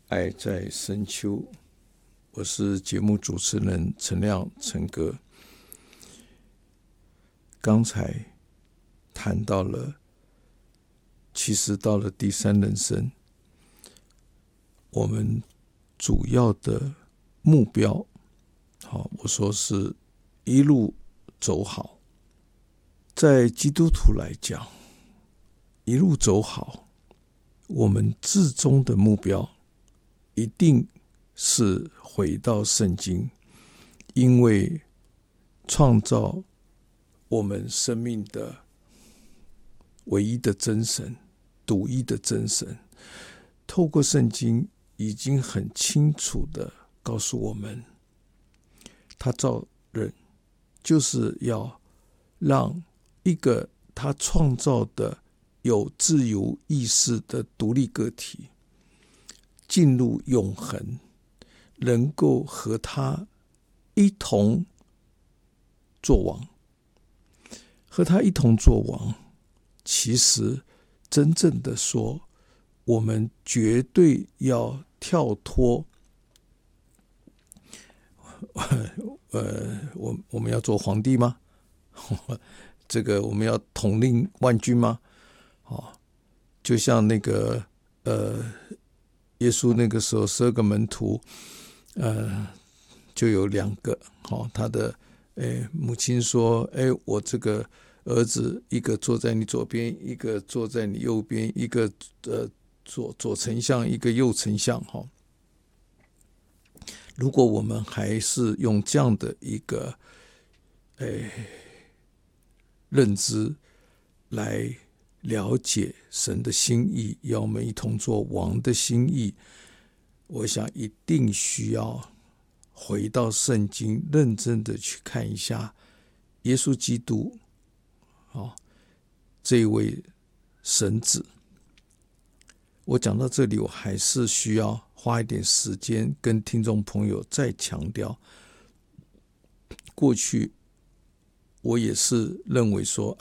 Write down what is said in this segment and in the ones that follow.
爱在深秋，我是节目主持人陈亮陈哥。刚才谈到了，其实到了第三人生，我们主要的目标，我说是一路走好。在基督徒来讲，一路走好，我们至终的目标一定是回到圣经，因为创造我们生命的唯一的真神，独一的真神，透过圣经已经很清楚的告诉我们，他造人就是要让一个他创造的有自由意识的独立个体进入永恒，能够和他一同作王。和他一同作王，其实真正的说，我们绝对要跳脱我们要做皇帝吗？这个我们要统领万军吗？就像那个耶稣那个时候12个门徒，就有2个，他的母亲说，我这个儿子一个坐在你左边，一个坐在你右边，一个左丞相，一个右丞相。如果我们还是用这样的一个认知来了解神的心意，要我们一同做王的心意，我想一定需要回到圣经，认真的去看一下耶稣基督，这位神子。我讲到这里，我还是需要花一点时间跟听众朋友再强调，过去我也是认为说，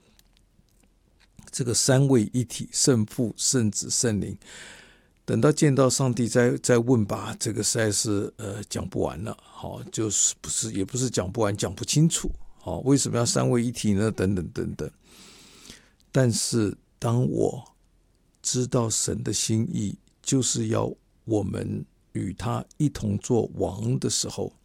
这个三位一体，圣父、圣子、圣灵，等到见到上帝再问吧，这个实在是讲不完了，就是也不是讲不完，讲不清楚，为什么要三位一体呢？等等等等。但是当我知道神的心意就是要我们与他一同做王的时候，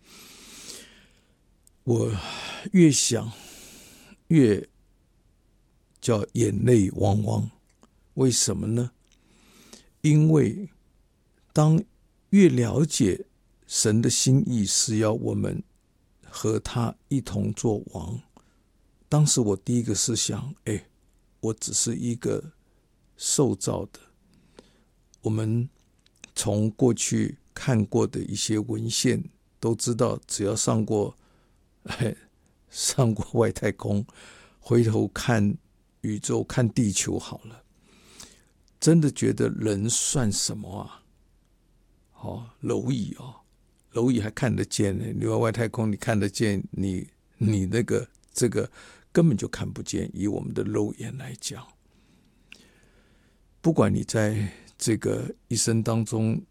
我越想越叫眼泪汪汪。为什么呢？因为当越了解神的心意是要我们和他一同做王，当时我第一个是想，我只是一个受造的。我们从过去看过的一些文献都知道，只要上过外太空，回头看宇宙，看地球好了，真的觉得人算什么啊？蝼蚁蝼蚁还看得见呢，你外太空你看得见，你那个这个根本就看不见。以我们的肉眼来讲，不管你在这个一生当中